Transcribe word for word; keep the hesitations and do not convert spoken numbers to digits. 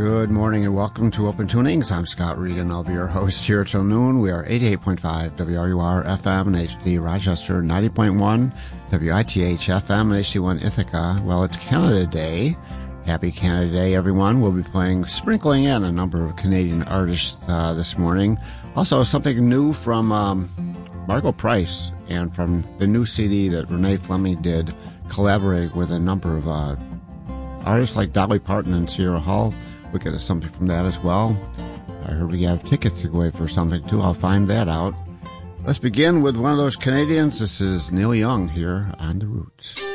Good morning and welcome to Open Tunings. I'm Scott Regan. I'll be your host here till noon. We are eighty-eight point five W R U R F M and H D Rochester, ninety point one W I T H F M and H D one Ithaca. Well, it's Canada Day. Happy Canada Day, everyone. We'll be playing, sprinkling in a number of Canadian artists uh, this morning. Also, something new from um, Margo Price and from the new C D that Renee Fleming did, collaborate with a number of uh, artists like Dolly Parton and Sierra Hull. We'll get something from that as well. I heard we have tickets to go away for something, too. I'll find that out. Let's begin with one of those Canadians. This is Neil Young here on The Roots.